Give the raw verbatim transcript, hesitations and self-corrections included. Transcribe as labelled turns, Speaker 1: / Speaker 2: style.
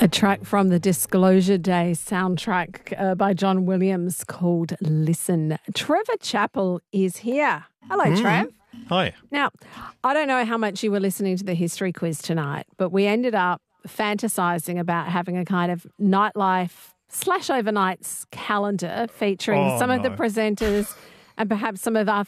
Speaker 1: A track from the Disclosure Day soundtrack uh, by John Williams called Listen. Trevor Chappell is here. Hello, mm. Trev.
Speaker 2: Hi.
Speaker 1: Now, I don't know how much you were listening to the history quiz tonight, but we ended up fantasizing about having a kind of nightlife slash overnights calendar featuring
Speaker 2: oh,
Speaker 1: some
Speaker 2: no.
Speaker 1: of the presenters and perhaps some of our